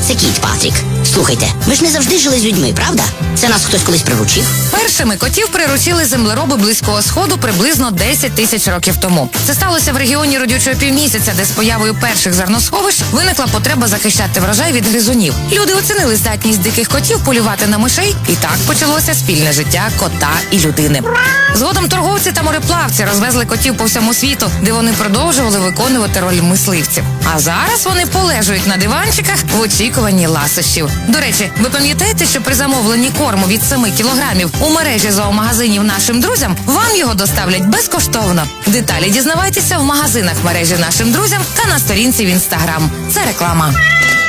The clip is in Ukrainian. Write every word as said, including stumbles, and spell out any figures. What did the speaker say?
це кіт Патрік. Слухайте, ми ж не завжди жили з людьми, правда? Це нас хтось колись приручив. Першими котів приручили землероби Близького Сходу приблизно десять тисяч років тому. Це сталося в регіоні родючого півмісяця, де з появою перших зерносховищ виникла потреба захищати врожай від гризунів. Люди оцінили здатність диких котів полювати на мишей, і так почалося спільне життя кота і людини. Згодом торговці та мореплавці розвезли котів по всьому світу, де вони продовжували виконувати роль мисливців. А зараз вони полежують на диванчиках в очікуванні ласощів. До речі, ви пам'ятаєте, що при замовленні корму від семи кілограмів у мережі зоомагазинів «Нашим друзям» вам його доставлять безкоштовно? Деталі дізнавайтеся в магазинах мережі «Нашим друзям» та на сторінці в Інстаграм. Це реклама.